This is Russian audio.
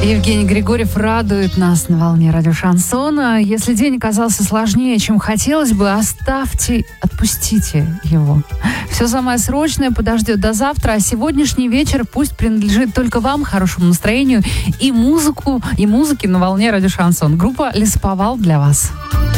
Евгений Григорьев радует нас на волне радио Шансона. Если день оказался сложнее, чем хотелось бы, отпустите его. Все самое срочное подождет до завтра, а сегодняшний вечер пусть принадлежит только вам, хорошему настроению и музыке на волне радио Шансон. Группа «Лесоповал» для вас.